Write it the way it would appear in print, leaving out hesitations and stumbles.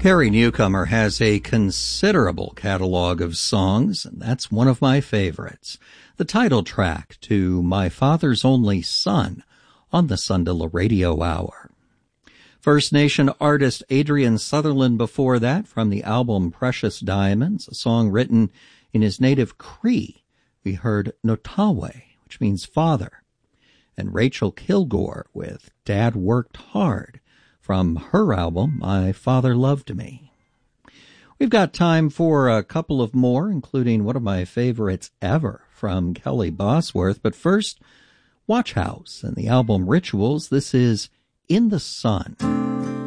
Carrie Newcomer has a considerable catalog of songs, and that's one of my favorites. The title track to My Father's Only Son on the Sundalo Radio Hour. First Nation artist Adrian Sutherland before that from the album Precious Diamonds, a song written in his native Cree. We heard Notawe, which means father, and Rachel Kilgore with Dad Worked Hard from her album, My Father Loved Me. We've got time for a couple of more, including one of my favorites ever from Kelly Bosworth. But first, Watch House and the album Rituals. This is In the Sun.